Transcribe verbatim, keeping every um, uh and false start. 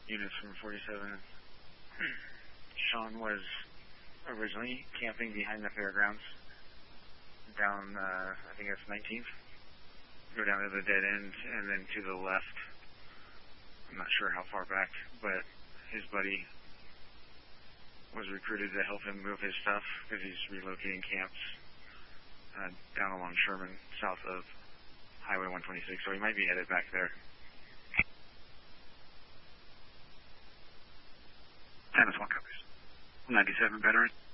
units from forty-seven. Sean was originally camping behind the fairgrounds down, uh, I think that's nineteenth. Go down to the dead end and then to the left. I'm not sure how far back, but his buddy was recruited to help him move his stuff because he's relocating camps uh, down along Sherman, south of Highway one twenty-six, so he might be headed back there. Tennis one copies. ninety-seven veteran.